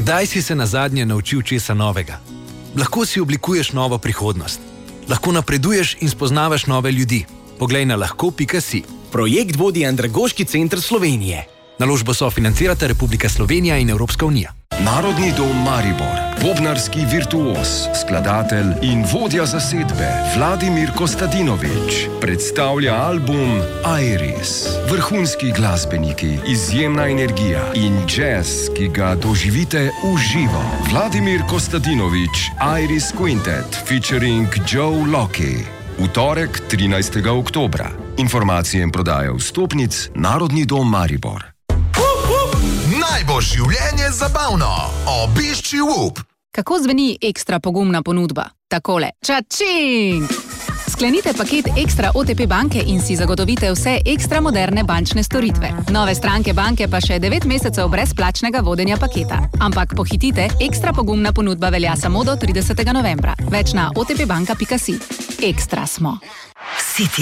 Kdaj si se nazadnje naučil česa novega? Lahko si oblikuješ novo prihodnost. Lahko napreduješ in spoznavaš nove ljudi. Poglej na lahko.si. Projekt vodi Andragoški center Slovenije. Naložbo sofinancirata Republika Slovenija in Evropska unija. Narodni dom Maribor, bobnarski virtuoz, skladatelj in vodja zasedbe Vladimir Kostadinović predstavlja album Iris. Vrhunski glasbeniki, izjemna energija in jazz, ki ga doživite v živo. Vladimir Kostadinović, Iris Quintet featuring Joe Locke. V torek 13. oktobra. Informacije in prodaja vstopnic Narodni dom Maribor. Naj bo življenje zabavno. Obišči WOOP. Kako zveni ekstra pogumna ponudba? Takole. Čačing! Sklenite paket Ekstra OTP banke in si zagotovite vse ekstra moderne bančne storitve. Nove stranke banke pa še 9 mesecev brezplačnega vodenja paketa. Ampak pohitite, ekstra pogumna ponudba velja samo do 30. novembra. Več na otpbanka.si. Ekstra smo.